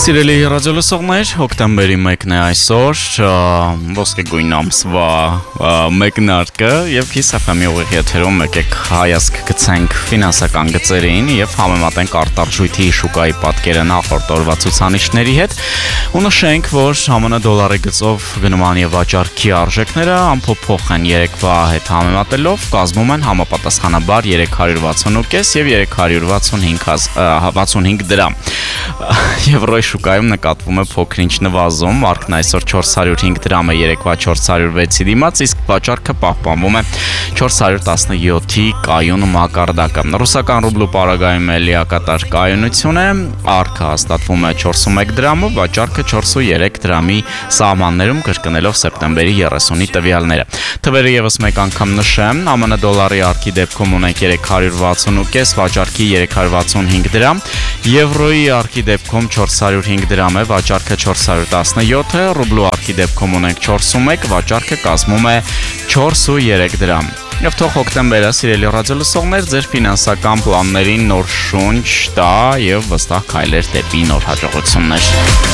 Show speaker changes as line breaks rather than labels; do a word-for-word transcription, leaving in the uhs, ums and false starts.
Սիրելի ռադիոլսողներ, հոկտեմբերի մեկն է այսօր, ոսկեգույն ամսվա մեկնարկը եւ Kiss F M-ի ուղիղ եթերում եկեք հայացք գցենք ֆինանսական գծերին եւ համեմատենք արտարժույթի շուկայի պատկերը նախորդ օրվա ցուցանիշների հետ ու նշենք, որ ԱՄՆ դոլարի գծով գնման եւ վաճառքի արժեքները ամփոփող են երեկվա հետ համեմատելով, կազմում են համապատասխանաբար երեք հարյուր վաթսունութ կես եւ երեք հարյուր վաթսունհինգ դրամ։ Եվրոյի շուկայում նկատվում է փոքր-ինչ նվազում, վարկն այսօր չորս հարյուր հինգ դրամ է երեկվա չորս հարյուր վեցի դիմաց, իսկ վաճառքը պահպանվում է չորս հարյուր տասնյոթի կայուն մակարդակը։ Ռուսական ռուբլու պարագայում է լիակատար կայունություն է, առքը հաստատվում է չորսունմեկ դրամով, վաճառքը չորսուններեք դրամի սահմաններում կրկնելով սեպտեմբերի երեսունի տվյալները։ Թվերը եւս մեկ անգամ նշեմ, ԱՄՆ դոլարի առքի դեպքում ունենք երեք հարյուր վաթսունութ կես, վաճառքի երեք հարյուր վաթսունհինգ դրամ, եվրոյի առքի դեպքում չորս հարյուր հինգ դրամ է, վաճառքը չորս հարյուր տասնյոթ է, ռուբլու առքի դեպքում ունենք չորսունմեկ, վաճառքը կազմում է չորսուններեք դրամ։ Եվ թող հոկտեմբերը, սիրելի ռադիոլսողներ, ձեր ֆինանսական պլաններին նոր շունչ տա եւ վստահ քայլեր դեպի նոր հաջողություններ։